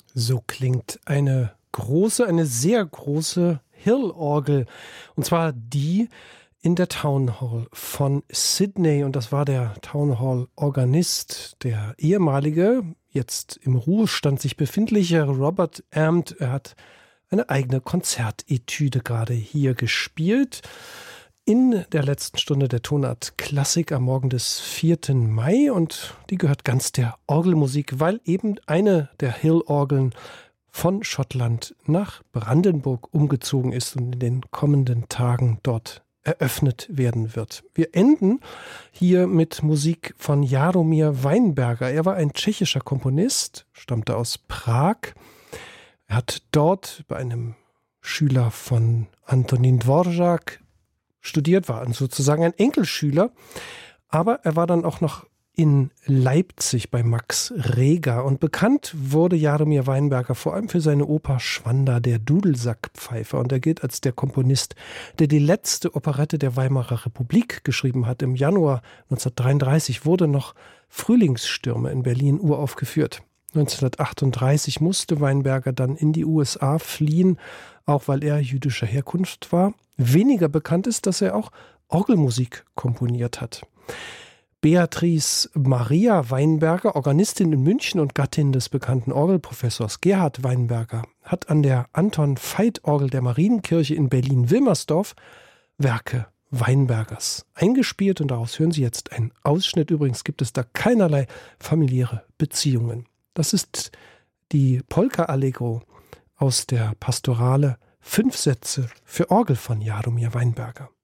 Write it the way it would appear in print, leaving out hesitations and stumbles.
So klingt eine sehr große Hill-Orgel. Und zwar die in der Town Hall von Sydney. Und das war der Town Hall-Organist, der ehemalige, jetzt im Ruhestand sich befindliche Robert Ampt. Er hat eine eigene Konzertetüde gerade hier gespielt. In der letzten Stunde der Tonart Klassik am Morgen des 4. Mai. Und die gehört ganz der Orgelmusik, weil eben eine der Hill-Orgeln von Schottland nach Brandenburg umgezogen ist und in den kommenden Tagen dort eröffnet werden wird. Wir enden hier mit Musik von Jaromír Weinberger. Er war ein tschechischer Komponist, stammte aus Prag. Er hat dort bei einem Schüler von Antonín Dvořák studiert, war sozusagen ein Enkelschüler, aber er war dann auch noch in Leipzig bei Max Reger und bekannt wurde Jaromír Weinberger vor allem für seine Oper Schwanda, der Dudelsackpfeifer, und er gilt als der Komponist, der die letzte Operette der Weimarer Republik geschrieben hat. Im Januar 1933 wurde noch Frühlingsstürme in Berlin uraufgeführt. 1938 musste Weinberger dann in die USA fliehen, auch weil er jüdischer Herkunft war. Weniger bekannt ist, dass er auch Orgelmusik komponiert hat. Beatrice Maria Weinberger, Organistin in München und Gattin des bekannten Orgelprofessors Gerhard Weinberger, hat an der Anton-Veit-Orgel der Marienkirche in Berlin-Wilmersdorf Werke Weinbergers eingespielt. Und daraus hören Sie jetzt einen Ausschnitt. Übrigens gibt es da keinerlei familiäre Beziehungen. Das ist die Polka Allegro aus der Pastorale 5 Sätze für Orgel von Jaromír Weinberger.